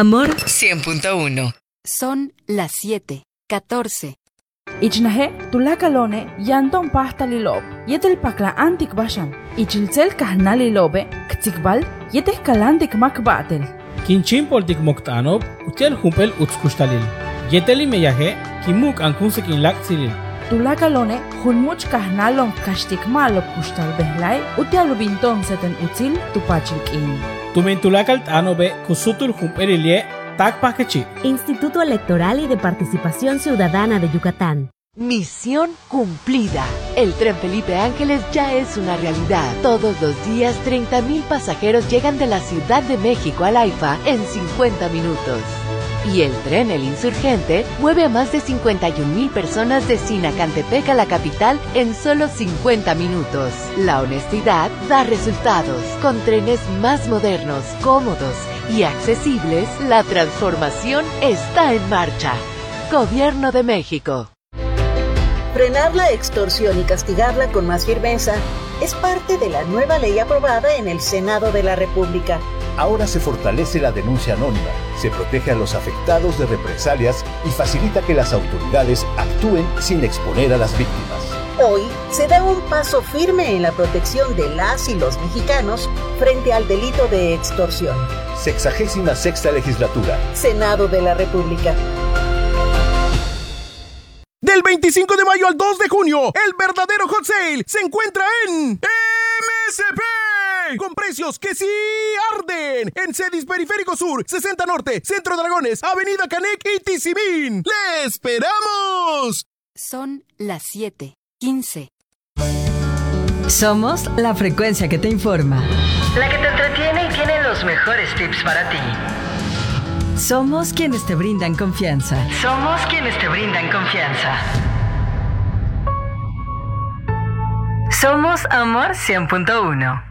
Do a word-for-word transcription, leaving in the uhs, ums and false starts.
Amor cien punto uno. Son las siete, catorce. Ichnahe, tulakalone, yanton pasta lilob, yetel pakla antik bashan, ichilcel kahna lilobe, ktikbal, yetes kalantik makbatel. Kinchin poltik moktanob, utel humpel utskustalil. Yeteli meyaje, kimuk ankunsekin laksilil. Tulakalone, hunmuch kahnalon kashtik malo kustal behlai, utialubinton seten util tupachilkin. Tumentulakal tanobe, kusutul humpelilie, takpakechi. Instituto Electoral y de Participación Ciudadana de Yucatán. Misión cumplida. El tren Felipe Ángeles ya es una realidad. Todos los días, treinta mil pasajeros llegan de la Ciudad de México al AIFA en cincuenta minutos. Y el tren El Insurgente mueve a más de cincuenta y un mil personas de Sinacantepec a la capital en solo cincuenta minutos. La honestidad da resultados. Con trenes más modernos, cómodos y accesibles, la transformación está en marcha. Gobierno de México. Frenar la extorsión y castigarla con más firmeza es parte de la nueva ley aprobada en el Senado de la República. Ahora se fortalece la denuncia anónima, se protege a los afectados de represalias y facilita que las autoridades actúen sin exponer a las víctimas. Hoy se da un paso firme en la protección de las y los mexicanos frente al delito de extorsión. Sexagésima sexta legislatura. Senado de la República. Del veinticinco de mayo al dos de junio, el verdadero hot sale se encuentra en M S P. Con precios que sí arden. En Cedis Periférico Sur, sesenta Norte, Centro Dragones, Avenida Canec y Tizimín. ¡Le esperamos! Son las siete, quince. Somos la frecuencia que te informa. La que te entretiene y tiene los mejores tips para ti. Somos quienes te brindan confianza. Somos quienes te brindan confianza. Somos Amor cien punto uno.